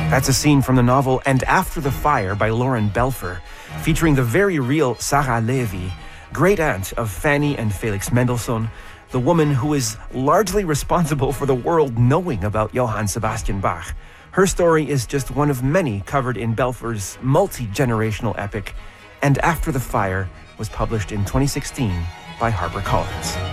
That's a scene from the novel And After the Fire by Lauren Belfer, featuring the very real Sarah Levy, great aunt of Fanny and Felix Mendelssohn, the woman who is largely responsible for the world knowing about Johann Sebastian Bach. Her story is just one of many covered in Belfer's multi-generational epic, And After the Fire was published in 2016 by HarperCollins.